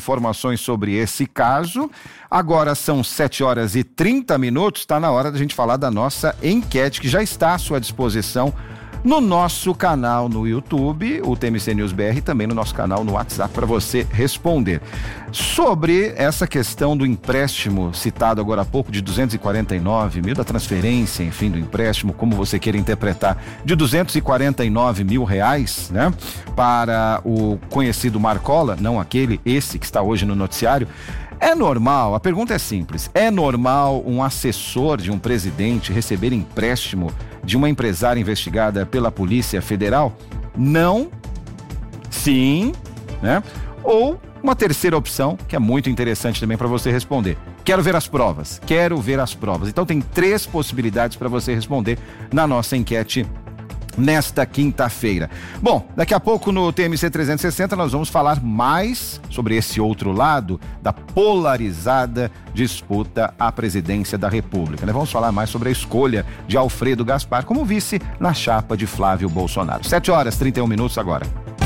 informações sobre esse caso. Agora são 7h30, está na hora da gente falar da nossa enquete, que já está à sua disposição no nosso canal no YouTube, o TMC News BR, e também no nosso canal no WhatsApp para você responder. Sobre essa questão do empréstimo citado agora há pouco, de 249 mil, da transferência, enfim, do empréstimo, como você queira interpretar, de 249 mil reais, né, para o conhecido Marcola, não esse que está hoje no noticiário. É normal, a pergunta é simples, é normal um assessor de um presidente receber empréstimo de uma empresária investigada pela Polícia Federal? Não, sim, né? Ou uma terceira opção, que é muito interessante também para você responder. Quero ver as provas. Então tem 3 possibilidades para você responder na nossa enquete nesta quinta-feira. Bom, daqui a pouco no TMC 360 nós vamos falar mais sobre esse outro lado da polarizada disputa à presidência da República, né? Vamos falar mais sobre a escolha de Alfredo Gaspar como vice na chapa de Flávio Bolsonaro. 7h31 agora.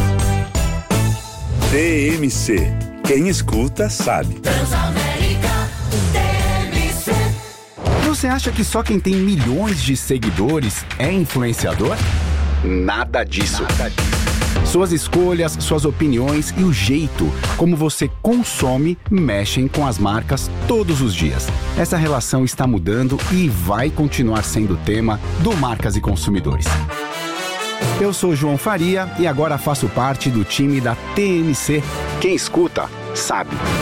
TMC. Quem escuta sabe. Você acha que só quem tem milhões de seguidores é influenciador? Nada disso. Suas escolhas, suas opiniões e o jeito como você consome mexem com as marcas todos os dias. Essa relação está mudando e vai continuar sendo tema do Marcas e Consumidores. Eu sou João Faria e agora faço parte do time da TMC. Quem escuta, sabe.